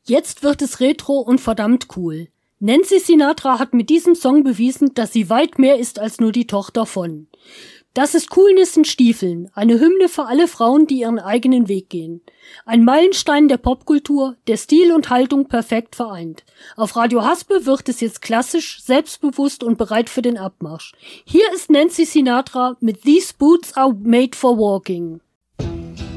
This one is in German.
Jetzt wird es retro und verdammt cool. Nancy Sinatra hat mit diesem Song bewiesen, dass sie weit mehr ist als nur die Tochter von. Das ist Coolness in Stiefeln, eine Hymne für alle Frauen, die ihren eigenen Weg gehen. Ein Meilenstein der Popkultur, der Stil und Haltung perfekt vereint. Auf Radio Haspe wird es jetzt klassisch, selbstbewusst und bereit für den Abmarsch. Hier ist Nancy Sinatra mit These Boots Are Made for Walking.